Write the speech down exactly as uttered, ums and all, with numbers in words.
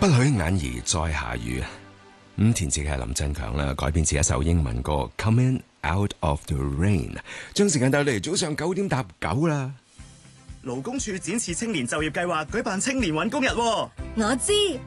不許眼兒再下雨。咁填詞嘅係林振強啦，改編自一首英文歌《Coming Out of the Rain》。將時間帶嚟早上九點搭九啦。 勞工處展翅青年就業計劃舉辦青年搵工日，我知。